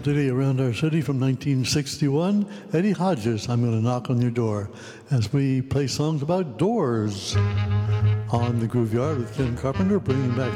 today around our city from 1961. Eddie Hodges, I'm going to knock on your door, as we play songs about doors on the Groove Yard with Ken Carpenter, bringing back